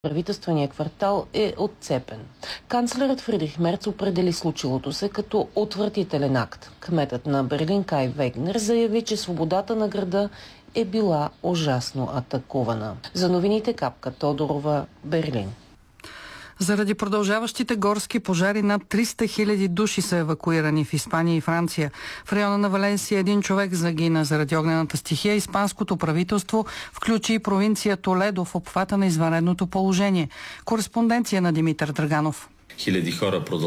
Правителствения квартал е отцепен. Канцлерът Фридрих Мерц определи случилото се като отвратителен акт. Кметът на Берлин Кай Вегнер заяви, че свободата на града е била ужасно атакувана. За новините Капка Тодорова, Берлин. Заради продължаващите горски пожари над 300 000 души са евакуирани в Испания и Франция. В района на Валенсия един човек загина заради огнената стихия. Испанското правителство включи и провинция Толедо в обхвата на извънредното положение. Кореспонденция на Димитър Драганов. Хиляди хора